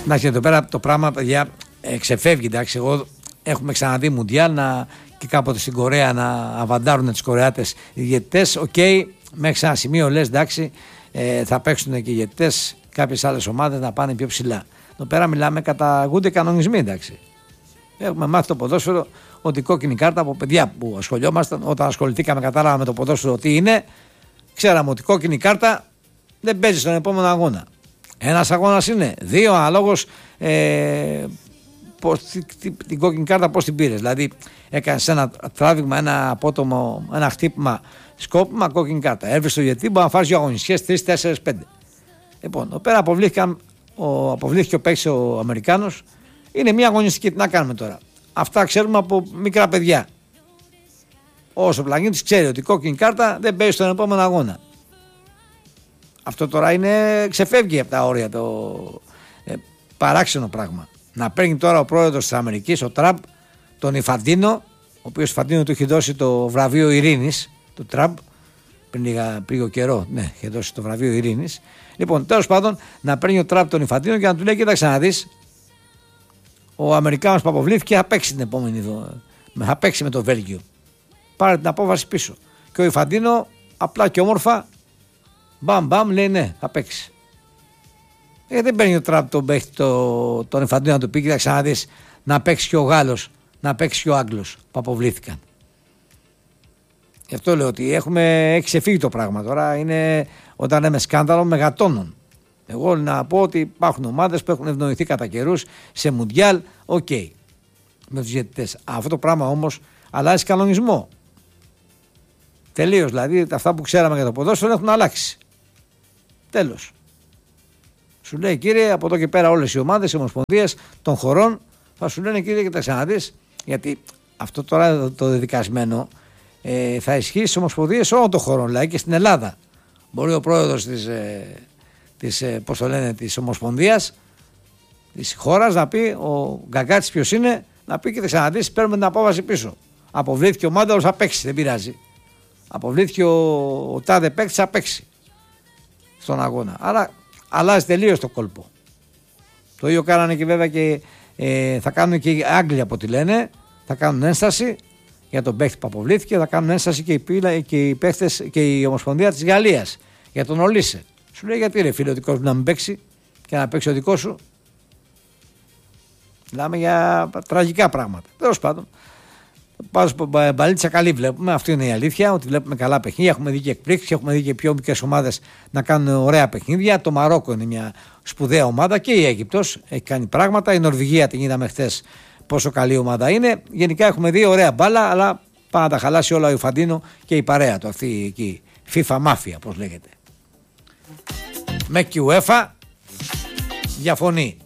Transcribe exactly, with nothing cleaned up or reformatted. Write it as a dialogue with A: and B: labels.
A: Εντάξει, εδώ πέρα το πράγμα, παιδιά, ε, ξεφεύγει. Εντάξει, εγώ έχουμε ξαναδεί Μουντιάλ να, και κάποτε στην Κορέα να αβαντάρουν τους Κορεάτες οι διαιτητές. Οκ, okay, μέχρι σε ένα σημείο λες, εντάξει, ε, θα παίξουν και οι διαιτητές κάποιες άλλες ομάδες να πάνε πιο ψηλά. Εδώ πέρα μιλάμε, καταγούνται κανονισμοί, εντάξει. Έχουμε μάθει το ποδόσφαιρο ότι η κόκκινη κάρτα από παιδιά που ασχολιόμασταν, όταν ασχοληθήκαμε, κατάλαβαμε το ποδόσφαιρο τι είναι, ξέραμε ότι η κόκκινη κάρτα δεν παίζει στον επόμενο αγώνα. Ένας αγώνας είναι, δύο αναλόγως ε, πώς, την κόκκινη κάρτα πώς την πήρες. Δηλαδή έκανες ένα τράβηγμα, ένα απότομο, ένα χτύπημα, σκόπιμα, κόκκινη κάρτα. Έρβεσαι στο διαιτητή, μπορεί να φας δύο αγωνιστικές, τρεις, τέσσερις, πέντε. Λοιπόν, εδώ πέρα ο, αποβλήθηκε ο παίκτης ο Αμερικάνος. Είναι μια αγωνιστική, τι να κάνουμε τώρα. Αυτά ξέρουμε από μικρά παιδιά. Όσο ο πλανήτης ξέρει ότι η κόκκινη κάρτα δεν παίζει στον επόμενο αγώνα. Αυτό τώρα είναι, ξεφεύγει από τα όρια το ε, παράξενο πράγμα. Να παίρνει τώρα ο πρόεδρος της Αμερικής, ο Τραμπ, τον Ιφαντίνο, ο οποίος Ιφαντίνο του έχει δώσει το βραβείο Ειρήνης, του Τραμπ, πριν λίγα, λίγο καιρό, ναι, είχε δώσει το βραβείο Ειρήνης. Λοιπόν, τέλος πάντων, να παίρνει ο Τραμπ τον Ιφαντίνο και να του λέει: κοίταξε να δεις, ο Αμερικάνος που αποβλήθηκε θα παίξει την επόμενη, θα παίξει με το Βέλγιο. Πάρε την απόφαση πίσω. Και ο Ιφαντίνο απλά και όμορφα, μπαμ μπαμ, λέει ναι, θα παίξει. Ε, δεν παίρνει ο Τραμπ τον, το, τον Ιφαντίνο να του πει: κοίταξε να δεις, να παίξει και ο Γάλλος, να παίξει και ο Άγγλος που αποβλήθηκαν. Γι' αυτό λέω ότι έχουμε, έχει ξεφύγει το πράγμα τώρα. Είναι, όταν λέμε σκάνδαλο, μεγατόνων. Εγώ να πω ότι υπάρχουν ομάδες που έχουν ευνοηθεί κατά καιρούς σε Μουντιάλ, οκ, okay, με τους διαιτητές. Αυτό το πράγμα όμως αλλάζει κανονισμό. Τελείως, δηλαδή αυτά που ξέραμε για το ποδόσφαιρο έχουν αλλάξει. Τέλος. Σου λέει, κύριε, από εδώ και πέρα όλες οι ομάδες, οι ομοσπονδίες των χωρών θα σου λένε, κύριε, και τα ξαναδείς, γιατί αυτό τώρα το δεδικασμένο ε, θα ισχύει στις ομοσπονδίες όλων των χωρών, δηλαδή και στην Ελλάδα. Μπορεί ο πρόεδρος της, ε, της, ε, πώς το λένε, της ομοσπονδίας της χώρας να πει, ο Γκαγκάτης ποιος είναι, να πει και θα ξαναδείς, παίρνουμε την απόβαση πίσω. Αποβλήθηκε ο Μάνταλος, θα παίξει, δεν πειράζει. Αποβλήθηκε ο, ο τάδε παίκτης, θα παίξει στον αγώνα. Άρα αλλάζει τελείως το κόλπο. Το ίδιο κάνανε και βέβαια και ε, θα κάνουν και οι Άγγλοι από ό,τι λένε, θα κάνουν ένσταση για τον παίκτη που αποβλήθηκε, θα κάνουν ένσταση και οι, πύλα, και οι παίκτες και η Ομοσπονδία της Γαλλίας για τον Ολίσε. Σου λέει, γιατί ρε φίλε, ο δικός μου να μην παίξει και να παίξει ο δικός σου. Μιλάμε για τραγικά πράγματα. Τέλος πάντων, μπαλίτσα καλή βλέπουμε, αυτή είναι η αλήθεια, ότι βλέπουμε καλά παιχνίδια. Έχουμε δει και εκπλήξεις, έχουμε δει και πιο μικρές ομάδες να κάνουν ωραία παιχνίδια. Το Μαρόκο είναι μια σπουδαία ομάδα και η Αίγυπτος έχει κάνει πράγματα. Η Νορβηγία την είδαμε χθες πόσο καλή ομάδα είναι. Γενικά έχουμε δει ωραία μπάλα, αλλά πάει να τα χαλάσει όλα ο Ιφαντίνο και η παρέα του, αυτή εκεί, FIFA Mafia, πώς λέγεται. Με UEFA διαφωνεί.